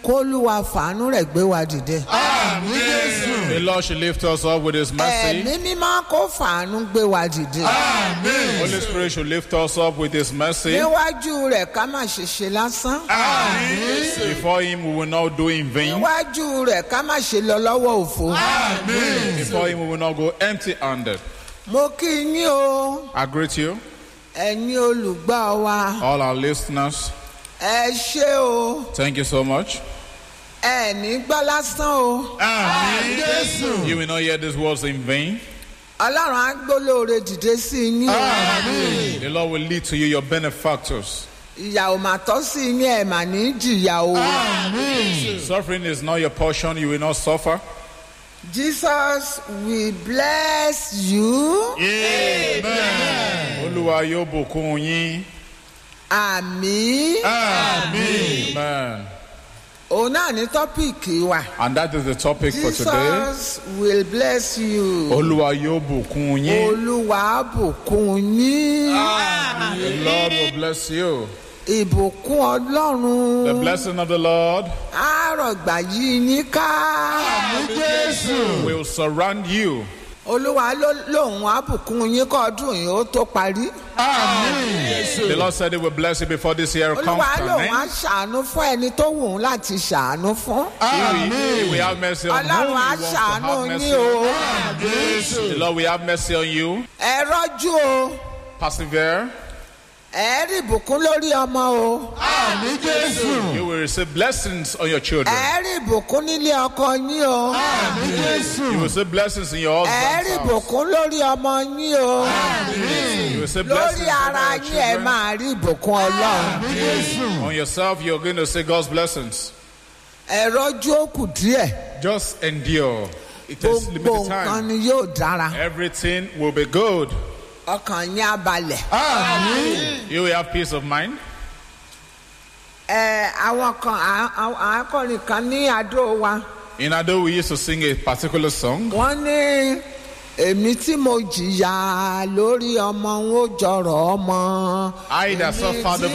k'Olúwa fàánú rẹ̀ gbé wa dìde. Àmín Jésù. The Lord should lift us up with His mercy. Ẹ̀mí mímọ́ kó fàánú gbé wa dìde. Àmín. Holy Spirit should lift us up with His mercy. Níwájú rẹ̀ ká má ṣe ṣe lásán. Àmín. Before Him, we will not do in vain. Níwájú rẹ̀ ká má ṣe lọ lọ́wọ́ òfo. Àmín. Before Him, we will not go empty-handed. Mo kí yín o, I greet you, ẹ̀yin olùgbọ́ wa. all our listeners. Ẹ ṣé o, Thank you so much. ẹ ní gbọ́ lásán o. Àmín Jésù. You will not hear these words in vain. Ọlọ́run á gbólóore dìde sí yín o. Àmín. The Lord will lead to you your benefactors. Ìyà ò mà tọ́ sí yín, ẹ̀ mà ní jìyà o. Àmín. Suffering is not your portion. You will not suffer. Jesus will bless you. Amen. Olúwa yóò bùkún yín. Àmín. Àmín. Amen. Òun náà ní tọ́pìkì wa. And that is the topic for today. Jesus will bless you. Olúwa yóò bùkún yín. Olúwa á bùkún yín. The Lord will bless you. Ìbùkún Ọlọ́run. The blessing of the Lord Á rọ̀gbà yí yín ká. Àmín Jésù. will surround you. Olúwa lòun á bùkún yín kọ́ ọdún yìí ó tó parí. Àmín. The Lord said He will bless you before this year comes Olúwa to an lòun á end. ṣàánú fún ẹni tó wù ú láti ṣàánú fún. He will have mercy on whom He Ọlọ́run á wants to ṣàánú have yín mercy. o. Jésù. The Lord will have mercy on you. Ẹ rọ́jú o. Persevere. Ẹ rí ìbùkún lórí ọmọ o. Àmín Jésù. You will receive blessings on your children. Ẹ rí ìbùkún nílé ọkọ yín o. Àmín You Jésù. will receive blessings in your Ẹ rí husband's house. ìbùkún lórí ọmọ yín o. You will receive blessings Lórí ara over yín your ẹ children. máa rí ìbùkún Ọlọ́run. Àmín Jésù. On yourself, you're going to see God's blessings. Ẹ rọ́jú ó kù díẹ̀. Just endure. It is Gbogbo limited nǹkan time. ni yóò dára. Everything will be good. Ọkàn yín á balẹ̀. Àmín. You will have peace of mind. Àwọn kan akọrin kan ní àdó wa. In Ado, we used to sing a particular song. Wọ́n ní èmi tí mo jìyà lórí ọmọ ń ó jọrọ̀ ọmọ. I that Èmi suffered tí